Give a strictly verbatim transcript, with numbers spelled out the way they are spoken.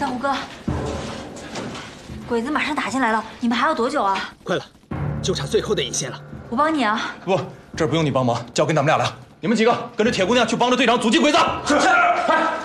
大胡哥，鬼子马上打进来了，你们还要多久啊？ 快了，就差最后的引线了。 我帮你啊！ 不，这儿不用你帮忙，交给咱们俩了。你们几个跟着铁姑娘去帮着队长阻击鬼子。 是是，快！